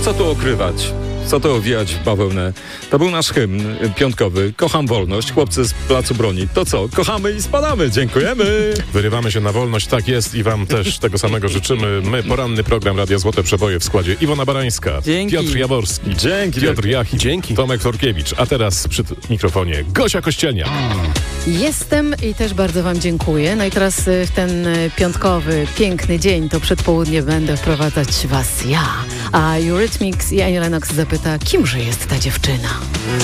co tu okrywać? Co to owijać w bawełnę? To był nasz hymn piątkowy. Kocham wolność. Chłopcy z Placu Broni. To co? Kochamy i spadamy. Dziękujemy. Wyrywamy się na wolność, tak jest i wam też tego samego życzymy. My, poranny program Radia Złote Przeboje w składzie Iwona Barańska, Dzięki. Piotr Jaworski, Dzięki. Piotr Jachim, Tomek Torkiewicz, a teraz przy mikrofonie Gosia Kościelniak. Jestem i też bardzo wam dziękuję. No i teraz w ten piątkowy, piękny dzień, to przedpołudnie będę wprowadzać was ja. A Eurythmics i Annie Lennox zapyta, kimże jest ta dziewczyna?